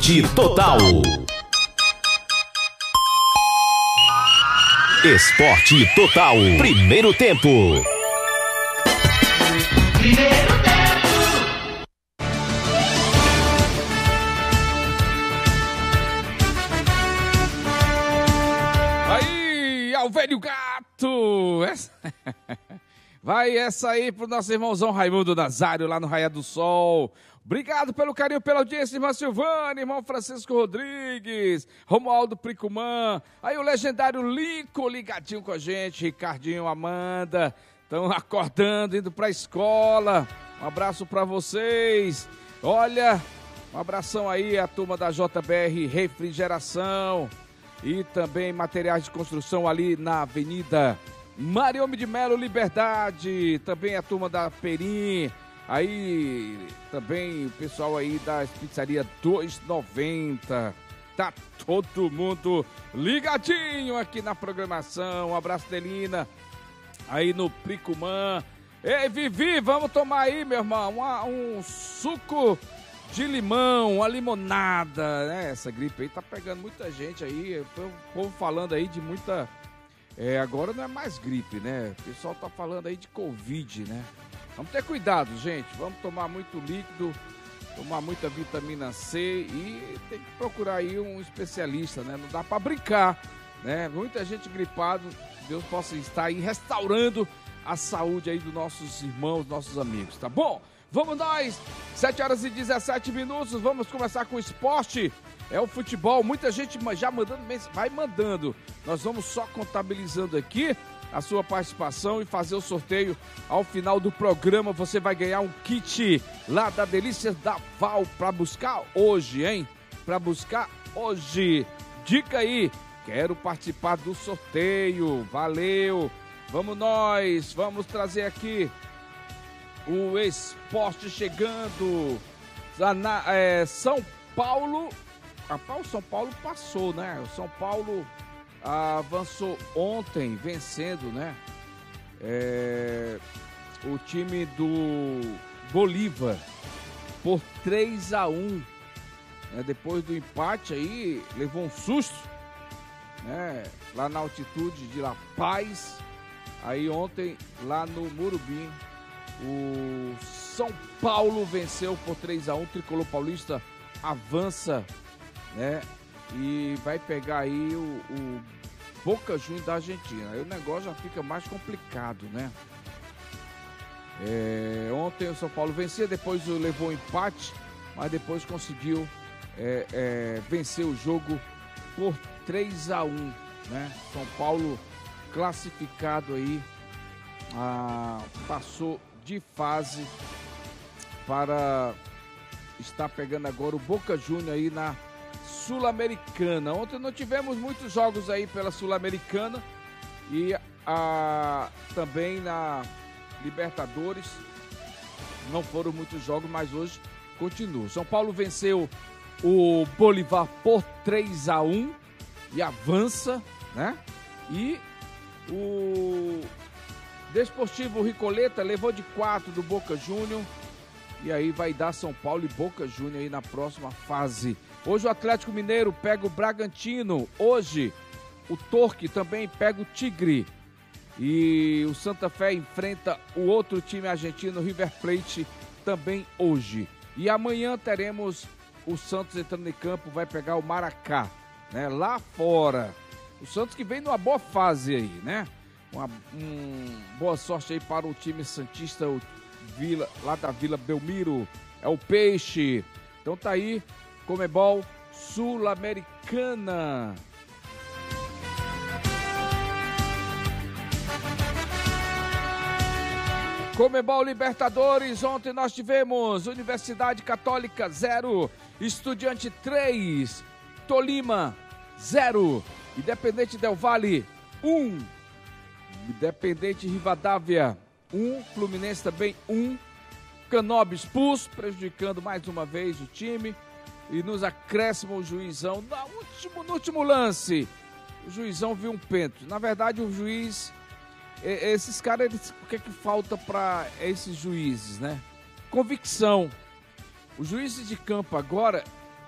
Esporte Total. Esporte Total. Primeiro tempo. Aí, ao velho gato. Vai essa aí pro nosso irmãozão Raimundo Nazário, lá no Raia do Sol. Obrigado pelo carinho, pela audiência, irmã Silvana, irmão Francisco Rodrigues, Romualdo Pricumã, aí o legendário Lico ligadinho com a gente, Ricardinho, Amanda, estão acordando, indo pra escola. Um abraço pra vocês. Olha, um abração aí à turma da JBR Refrigeração e também materiais de construção ali na Avenida Mariome de Melo Liberdade, também a turma da Perim. Aí também o pessoal aí da Pizzaria 290. Tá todo mundo ligadinho aqui na programação. Um abraço, Delina. Aí no Pricumã. Ei, Vivi, vamos tomar aí, meu irmão, um suco de limão, uma limonada, né? Essa gripe aí tá pegando muita gente aí. O povo falando aí de muita... agora não é mais gripe, né? O pessoal tá falando aí de Covid, né? Vamos ter cuidado, gente. Vamos tomar muito líquido, tomar muita vitamina C e tem que procurar aí um especialista, né? Não dá para brincar, né? Muita gente gripada, Deus possa estar aí restaurando a saúde aí dos nossos irmãos, nossos amigos, tá bom? Vamos nós, 7h17, vamos começar com o esporte. É o futebol, muita gente já mandando, vai mandando. Nós vamos só contabilizando aqui a sua participação e fazer o sorteio ao final do programa. Você vai ganhar um kit lá da Delícias da Val para buscar hoje, hein? Para buscar hoje. Dica aí, quero participar do sorteio. Valeu. Vamos nós, vamos trazer aqui o esporte chegando. São Paulo. Rapaz, o São Paulo passou, né? O São Paulo avançou ontem, vencendo, né? O time do Bolívar por 3-1. Depois do empate aí, levou um susto, né? Lá na altitude de La Paz. Aí ontem, lá no Morumbi, o São Paulo venceu por 3-1. O Tricolor Paulista avança, né? E vai pegar aí o Boca Juniors da Argentina. Aí o negócio já fica mais complicado, né? Ontem o São Paulo venceu, depois levou um empate, mas depois conseguiu vencer o jogo por 3-1, né? São Paulo classificado aí, passou de fase para estar pegando agora o Boca Juniors aí na Sul-Americana. Ontem não tivemos muitos jogos aí pela Sul-Americana e também na Libertadores não foram muitos jogos, mas hoje continua. São Paulo venceu o Bolívar por 3-1 e avança, né? E o Desportivo Ricoleta levou de 4 do Boca Juniors e aí vai dar São Paulo e Boca Juniors aí na próxima fase. Hoje o Atlético Mineiro pega o Bragantino. Hoje o Torque também pega o Tigre. E o Santa Fé enfrenta o outro time argentino, River Plate, também hoje. E amanhã teremos o Santos entrando em campo, vai pegar o Maracá, né? Lá fora. O Santos que vem numa boa fase aí, né? Boa sorte aí para o time santista, o lá da Vila Belmiro. É o Peixe. Então tá aí. Conmebol Sul-Americana. Conmebol Libertadores. Ontem nós tivemos Universidade Católica 0, Estudiante 3, Tolima 0, Independente Del Valle 1, Independente Rivadavia 1, Fluminense também 1, Canobi expulso, prejudicando mais uma vez o time. E nos acréscimos o juizão, no último lance, o juizão viu um pênalti. Na verdade, o juiz, esses caras, o que é que falta para esses juízes, né? Convicção. Os juízes de campo agora,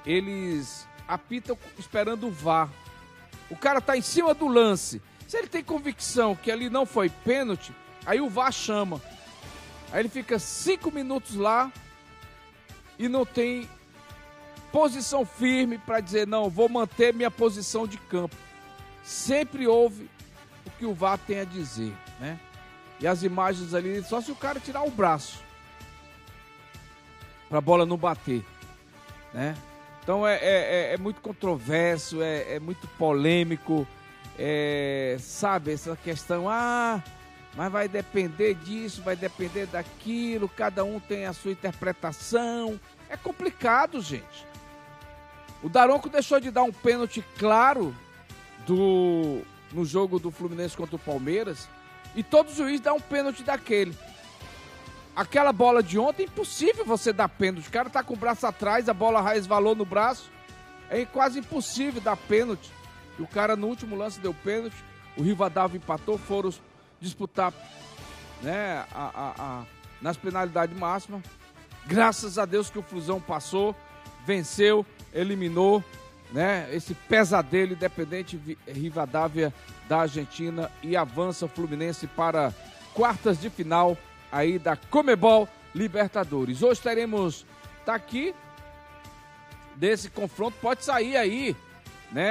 eles apitam esperando o VAR. O cara tá em cima do lance. Se ele tem convicção que ali não foi pênalti, aí o VAR chama. Aí ele fica 5 minutos lá e não tem posição firme para dizer, não, vou manter minha posição de campo. Sempre ouve o que o VAR tem a dizer, né? E as imagens ali, só se o cara tirar o braço para a bola não bater, né? Então é muito controverso, é muito polêmico, sabe, essa questão, mas vai depender disso, vai depender daquilo, cada um tem a sua interpretação. É complicado, gente. O Daronco deixou de dar um pênalti claro no jogo do Fluminense contra o Palmeiras e todo juiz dá um pênalti daquele. Aquela bola de ontem, é impossível você dar pênalti. O cara tá com o braço atrás, a bola resvalou no braço. É quase impossível dar pênalti. E o cara no último lance deu pênalti. O Rivadavia empatou, foram disputar, né, nas penalidades máximas. Graças a Deus que o Flusão passou, venceu, eliminou, né, esse pesadelo Independente Rivadavia da Argentina e avança o Fluminense para quartas de final aí da Conmebol Libertadores. Hoje teremos, tá aqui, desse confronto, pode sair aí, né,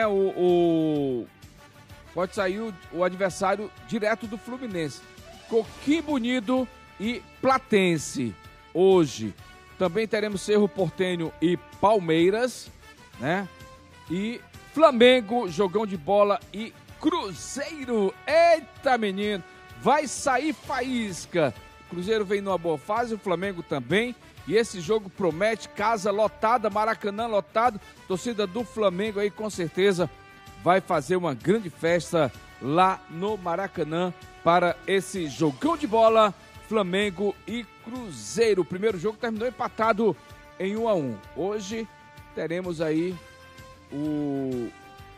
pode sair o adversário direto do Fluminense. Coquimbo Unido e Platense. Hoje também teremos Cerro Porteño e Palmeiras, né? E Flamengo, Jogão de Bola e Cruzeiro. Eita, menino, vai sair faísca. O Cruzeiro vem numa boa fase, o Flamengo também. E esse jogo promete, casa lotada, Maracanã lotado. Torcida do Flamengo aí com certeza vai fazer uma grande festa lá no Maracanã para esse jogão de bola, Flamengo e Cruzeiro. O primeiro jogo terminou empatado em 1-1. Hoje teremos aí o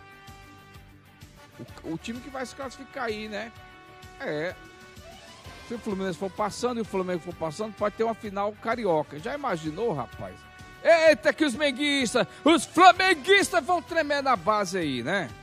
time que vai se classificar aí, né? Se o Fluminense for passando e o Flamengo for passando, pode ter uma final carioca. Já imaginou, rapaz? Eita, que os flamenguistas vão tremer na base aí, né?